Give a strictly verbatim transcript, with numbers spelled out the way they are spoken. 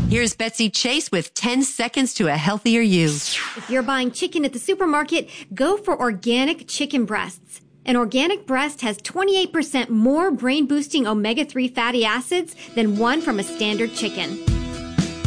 Here's Betsy Chase with ten seconds to a healthier you. If you're buying chicken at the supermarket, go for organic chicken breasts. An organic breast has twenty-eight percent more brain-boosting omega three fatty acids than one from a standard chicken.